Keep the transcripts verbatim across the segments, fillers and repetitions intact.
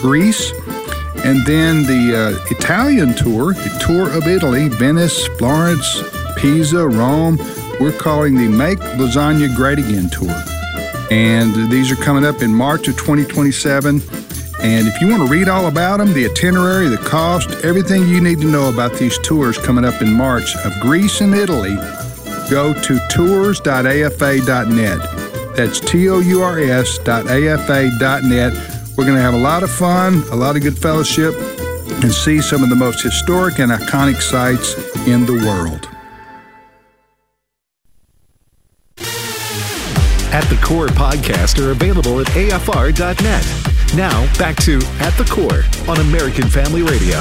Greece. And then the uh, Italian tour, the tour of Italy, Venice, Florence, Pisa, Rome. We're calling the Make Lasagna Great Again tour. And these are coming up in March of twenty twenty-seven. And if you want to read all about them, the itinerary, the cost, everything you need to know about these tours coming up in March of Greece and Italy, go to tours dot a f a dot net. That's T O U R S dot A F A dot net. We're going to have a lot of fun, a lot of good fellowship, and see some of the most historic and iconic sites in the world. At the Core podcasts are available at A F R dot net. Now, back to At the Core on American Family Radio.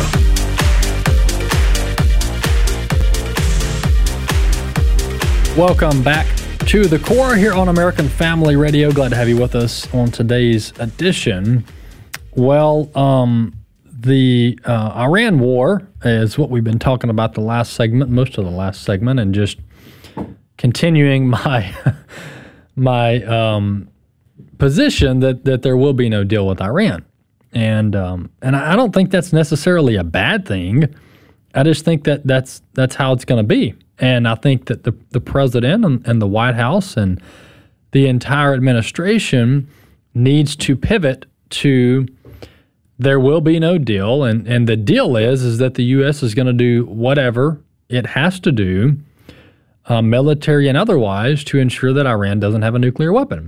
Welcome back to The Core here on American Family Radio. Glad to have you with us on today's edition. Well, um, the uh, Iran war is what we've been talking about the last segment, most of the last segment, and just continuing my my um, position that, that there will be no deal with Iran. And um, and I don't think that's necessarily a bad thing. I just think that that's, that's how it's going to be. And I think that the, the president and, and the White House and the entire administration needs to pivot to there will be no deal. And, and the deal is, is that the U S is going to do whatever it has to do, uh, military and otherwise, to ensure that Iran doesn't have a nuclear weapon.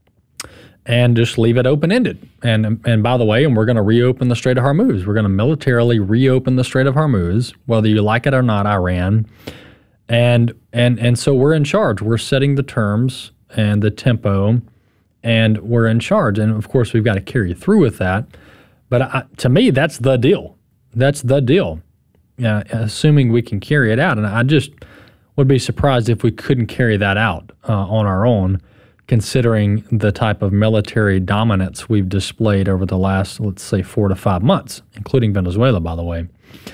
And just leave it open-ended. And and by the way, and we're going to reopen the Strait of Hormuz. We're going to militarily reopen the Strait of Hormuz, whether you like it or not, Iran. And and and so we're in charge. We're setting the terms and the tempo, and we're in charge. And of course, we've got to carry through with that. But I, to me, that's the deal. That's the deal. Uh, assuming we can carry it out. And I just would be surprised if we couldn't carry that out uh, on our own, considering the type of military dominance we've displayed over the last, let's say, four to five months, including Venezuela, by the way.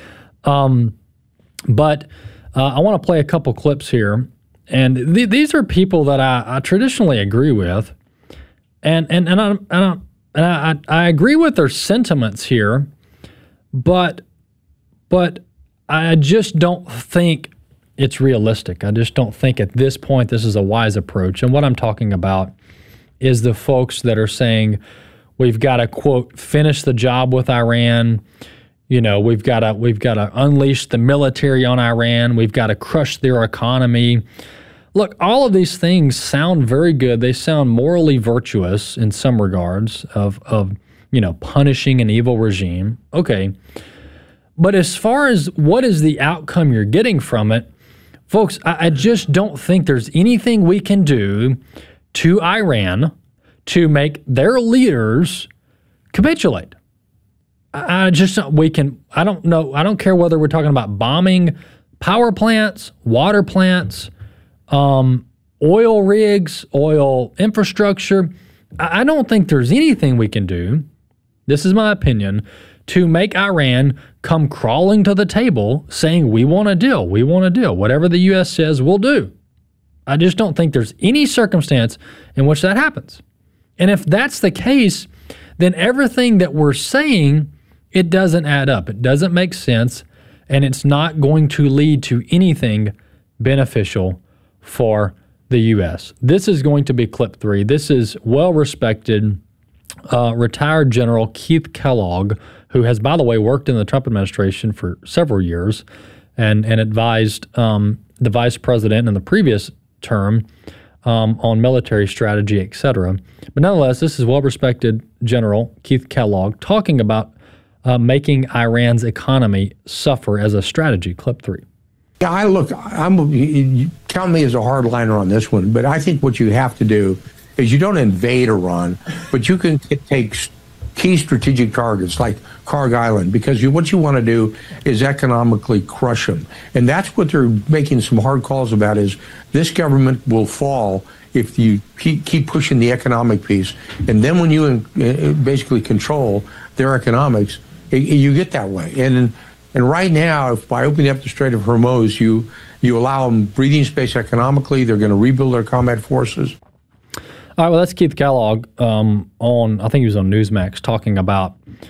Um, but uh, I want to play a couple clips here. And th- these are people that I, I traditionally agree with. And and and, I, and, I, and I, I agree with their sentiments here, but but I just don't think it's realistic. I just don't think at this point this is a wise approach. And what I'm talking about is the folks that are saying we've got to, quote, finish the job with Iran. You know, we've got to we've got to unleash the military on Iran. We've got to crush their economy. Look, all of these things sound very good. They sound morally virtuous in some regards of of, you know, punishing an evil regime. Okay. But as far as what is the outcome you're getting from it, folks, I, I just don't think there's anything we can do to Iran to make their leaders capitulate. I, I just we can. I don't know. I don't care whether we're talking about bombing power plants, water plants, um, oil rigs, oil infrastructure. I, I don't think there's anything we can do. This is my opinion, to make Iran come crawling to the table saying, we want a deal, we want a deal. Whatever the U S says, we'll do. I just don't think there's any circumstance in which that happens. And if that's the case, then everything that we're saying, it doesn't add up. It doesn't make sense, and it's not going to lead to anything beneficial for the U S. This is going to be clip three. This is well-respected uh, retired General Keith Kellogg, who has, by the way, worked in the Trump administration for several years and, and advised um, the vice president in the previous term um, on military strategy, et cetera. But nonetheless, this is well-respected General Keith Kellogg talking about uh, making Iran's economy suffer as a strategy. Clip three. Yeah, I look, I'm, you count me as a hardliner on this one, but I think what you have to do is you don't invade Iran, but you can take key strategic targets like Kharg Island, because you, what you want to do is economically crush them. And that's what they're making some hard calls about, is this government will fall if you keep, keep pushing the economic piece. And then when you uh, basically control their economics, it, you get that way. And and right now, if by opening up the Strait of Hormuz, you, you allow them breathing space economically, they're going to rebuild their combat forces. All right, well, that's Keith Kellogg um, on, I think he was on Newsmax, talking about